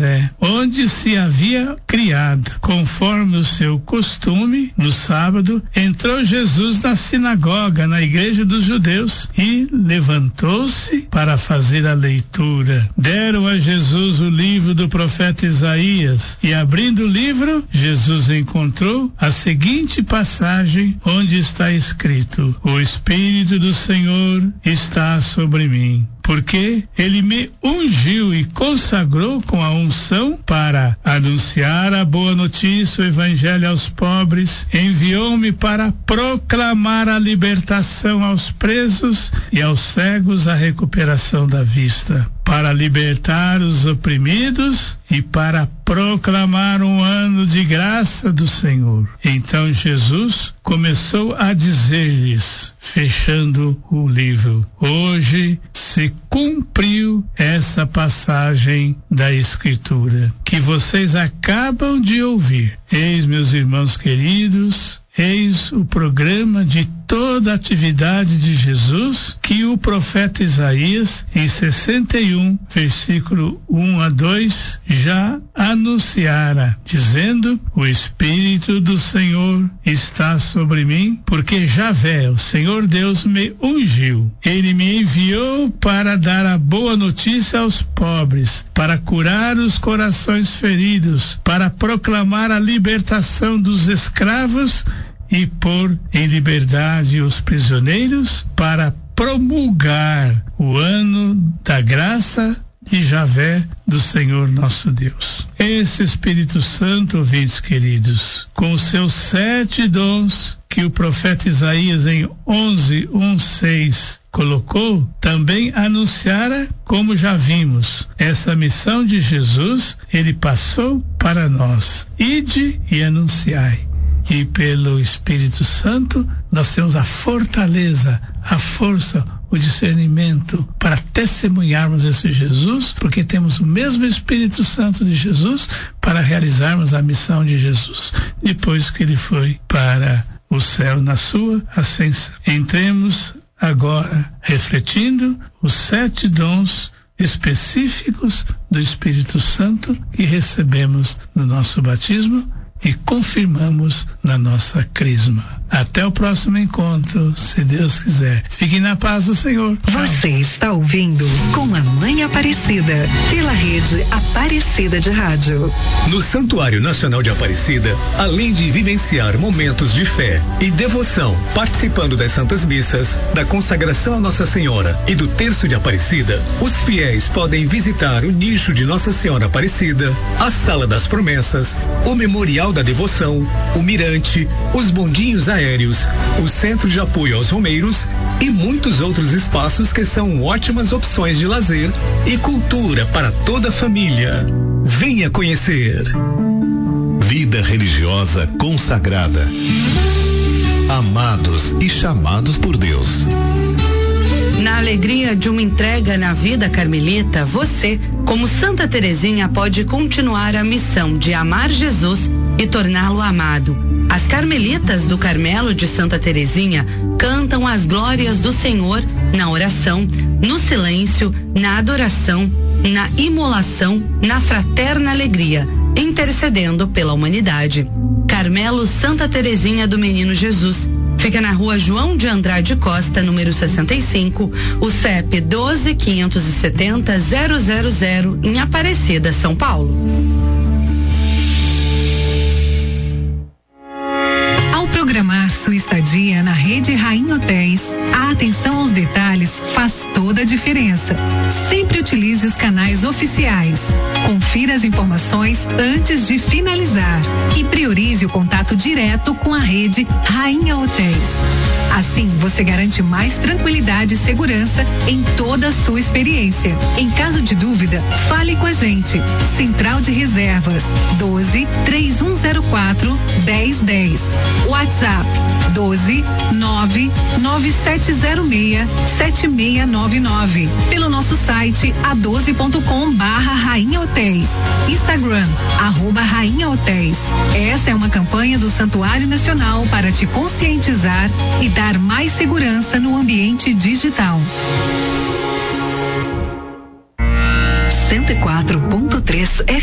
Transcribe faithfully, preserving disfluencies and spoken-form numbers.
Nazaré, onde se havia criado. Conforme o seu costume, no sábado, entrou Jesus na sinagoga, na igreja dos judeus, e levantou-se para fazer a leitura. Deram a Jesus o livro do profeta Isaías, e abrindo o livro, Jesus encontrou a seguinte passagem, onde está escrito: O Espírito do Senhor está sobre mim, porque ele me ungiu e consagrou com a unção para anunciar a boa notícia, o evangelho aos pobres. Enviou-me para proclamar a libertação aos presos e aos cegos a recuperação da vista, para libertar os oprimidos e para proclamar um ano de graça do Senhor. Então Jesus começou a dizer-lhes, fechando o livro: hoje se cumpriu essa passagem da Escritura que vocês acabam de ouvir. Eis, meus irmãos queridos, eis o programa de toda a atividade de Jesus que o profeta Isaías, em sessenta e um, versículo um a dois, já anunciara, dizendo: o Espírito do Senhor está sobre mim, porque Javé, o Senhor Deus, me ungiu. Ele me enviou para dar a boa notícia aos pobres, para curar os corações feridos, para proclamar a libertação dos escravos e pôr em liberdade os prisioneiros, para promulgar o ano da graça de Javé, do Senhor nosso Deus. Esse Espírito Santo, ouvintes queridos, com os seus sete dons que o profeta Isaías em onze, um, seis colocou, também anunciara, como já vimos, essa missão de Jesus. Ele passou para nós: ide e anunciai. E pelo Espírito Santo nós temos a fortaleza, a força, o discernimento para testemunharmos esse Jesus, porque temos o mesmo Espírito Santo de Jesus para realizarmos a missão de Jesus, depois que ele foi para o céu na sua ascensão. Entremos agora refletindo os sete dons específicos do Espírito Santo que recebemos no nosso batismo e confirmamos na nossa crisma. Até o próximo encontro, se Deus quiser. Fiquem na paz do Senhor. Tchau. Você está ouvindo Com a Mãe Aparecida, pela rede Aparecida de Rádio. No Santuário Nacional de Aparecida, além de vivenciar momentos de fé e devoção, participando das Santas Missas, da consagração a Nossa Senhora e do Terço de Aparecida, os fiéis podem visitar o nicho de Nossa Senhora Aparecida, a Sala das Promessas, o Memorial da Devoção, o Mirante, os bondinhos aéreos, o Centro de Apoio aos Romeiros e muitos outros espaços que são ótimas opções de lazer e cultura para toda a família. Venha conhecer. Vida religiosa consagrada. Amados e chamados por Deus. Na alegria de uma entrega na vida carmelita, você, como Santa Teresinha, pode continuar a missão de amar Jesus e torná-lo amado. As carmelitas do Carmelo de Santa Teresinha cantam as glórias do Senhor na oração, no silêncio, na adoração, na imolação, na fraterna alegria, intercedendo pela humanidade. Carmelo Santa Teresinha do Menino Jesus. Fica na rua João de Andrade Costa, número sessenta e cinco, o C E P doze, quinhentos e setenta, zero zero zero, em Aparecida, São Paulo. Ao programar sua estadia na rede Rainha Hotéis, a atenção aos detalhes faz toda a diferença. Sempre utilize os canais oficiais. Confira as informações antes de finalizar e priorize o contato direto com a rede Rainha Hotéis. Assim, você garante mais tranquilidade e segurança em toda a sua experiência. Em caso de dúvida, fale com a gente. Central de Reservas doze, três um zero quatro, dez dez. WhatsApp doze, nove, nove sete zero seis, sete seis nove nove. Pelo nosso site a doze ponto com barra Rainha Hotéis. Instagram, arroba Rainha Hotéis. Essa é uma campanha do Santuário Nacional para te conscientizar e dar mais segurança no ambiente digital. cento e quatro ponto três